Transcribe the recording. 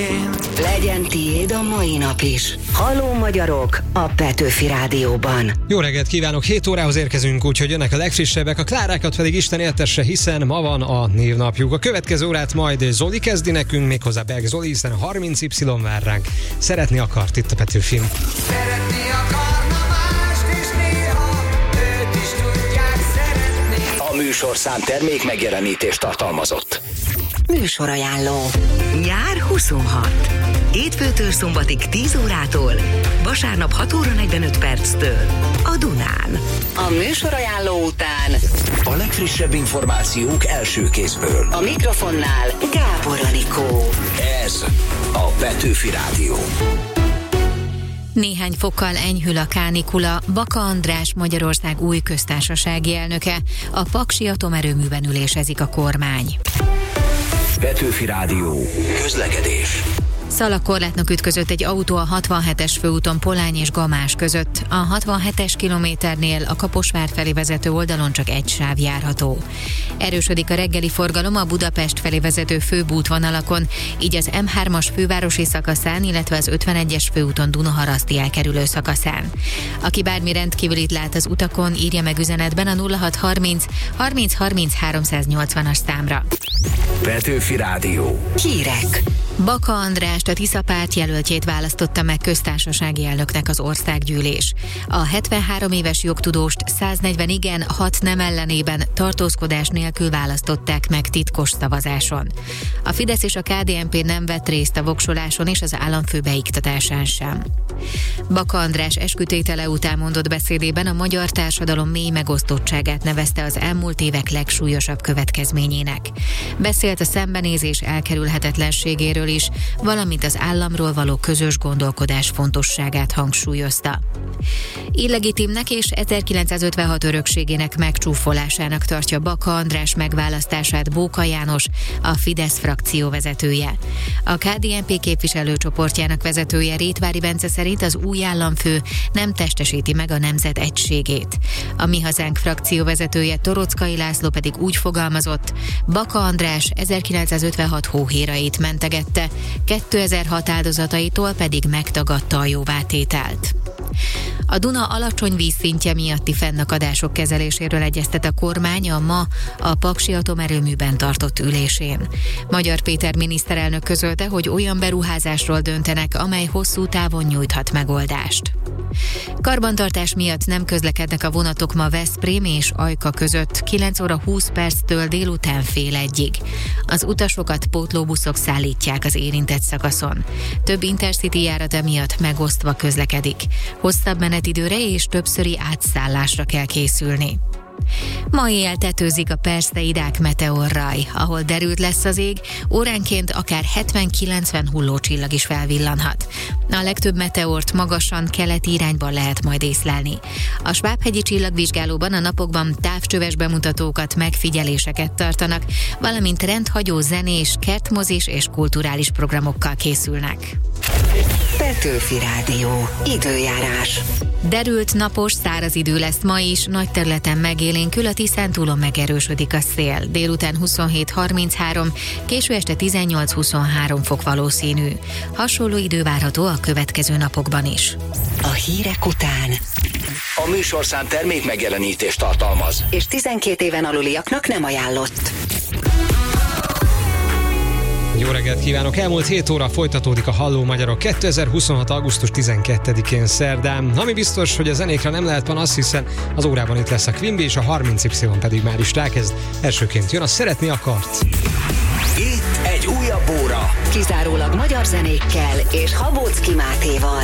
Legyen tiéd a mai nap is. Halló magyarok a Petőfi Rádióban. Jó reggelt kívánok, 7 órához érkezünk, úgyhogy jönnek a legfrissebbek, a Klárákat pedig Isten éltesse, hiszen ma van a névnapjuk. A következő órát majd Zoli kezdi nekünk, méghozzá Berg Zoli, hiszen a 30Y vár ránk. Szeretni akart itt a Petőfin. Szeretni akarna mást is néha, őt is tudják szeretni. A műsorszám termék megjelenítést tartalmazott. Műsorajánló. Nyár 26. Hétfőtől szombatig 10 órától, vasárnap 6 óra 45 perctől a Dunán. A műsorajánló után A legfrissebb információk első kézből. a mikrofonnál Gábor Anikó. Ez a Petőfi Rádió. Néhány fokkal enyhül a kánikula. Baka András Magyarország új köztársasági elnöke. A paksi atomerőműben ülésezik a kormány. Petőfi Rádió. Közlekedés. Szalagkorlátnak ütközött egy autó a 67-es főúton Polány és Gamás között. A 67-es kilométernél a Kaposvár felé vezető oldalon csak egy sáv járható. Erősödik a reggeli forgalom a Budapest felé vezető főbb útvonalakon, így az M3-as fővárosi szakaszán, illetve az 51-es főúton Dunaharaszti elkerülő szakaszán. Aki bármi rendkívülit lát az utakon, írja meg üzenetben a 0630 30 30 380-as számra. Petőfi Rádió. Hírek. Baka Andrást, a Tisza párt jelöltjét választotta meg köztársasági elnöknek az országgyűlés. A 73 éves jogtudóst 140 igen, 6 nem ellenében tartózkodás nélkül választották meg titkos szavazáson. A Fidesz és a KDNP nem vett részt a voksoláson és az államfő beiktatásán sem. Baka András eskütétele után mondott beszédében a magyar társadalom mély megosztottságát nevezte az elmúlt évek legsúlyosabb következményének. Beszélt a szembenézés elkerülhetetlenségéről is, valamint az államról való közös gondolkodás fontosságát hangsúlyozta. Illegitimnek és 1956 örökségének megcsúfolásának tartja Baka András megválasztását Bóka János, a Fidesz frakció vezetője. A KDNP képviselőcsoportjának vezetője Rétvári Bence szerint az új államfő nem testesíti meg a nemzet egységét. A Mi Hazánk frakció vezetője Torockai László pedig úgy fogalmazott, Baka András 1956 hóhérait mentegette, 2006 áldozataitól pedig megtagadta a jóvátételt. A Duna alacsony vízszintje miatti fennakadások kezeléséről egyeztet a kormány a paksi atomerőműben tartott ülésén. Magyar Péter miniszterelnök közölte, hogy olyan beruházásról döntenek, amely hosszú távon nyújthat megoldást. Karbantartás miatt nem közlekednek a vonatok ma Veszprém és Ajka között 9 óra 20 perctől délután fél egyig. Az utasokat pótlóbuszok szállítják az érintett szakaszon. Több Intercity járat emiatt megosztva közlekedik. Hosszabb menetidőre és többszöri átszállásra kell készülni. Ma éjjel tetőzik a Perszeidák meteorraj, ahol derült lesz az ég, óránként akár 70-90 hullócsillag is felvillanhat. A legtöbb meteort magasan keleti irányban lehet majd észlelni. A Svábhegyi csillagvizsgálóban a napokban távcsöves bemutatókat, megfigyeléseket tartanak, valamint rendhagyó zenés, kertmozis és kulturális programokkal készülnek. Petőfi Rádió. Időjárás. Derült, napos, száraz idő lesz ma is, nagy területen megélénkül, a Tiszántúlon megerősödik a szél. Délután 27-33, késő este 18-23 fok valószínű. Hasonló idő várható a következő napokban is. A hírek után. A műsorszám termék megjelenítést tartalmaz. És 12 éven aluliaknak nem ajánlott. Jó reggelt kívánok! Elmúlt 7 óra folytatódik a Halló Magyarok 2026. augusztus 12-én szerdán. Ami biztos, hogy a zenékre nem lehet panasz, hiszen az órában itt lesz a Quimby, és a 30Y pedig már is rákezd. Elsőként jön a Szeretni akart. Itt egy újabb óra. Kizárólag magyar zenékkel és Habóczky Mátéval.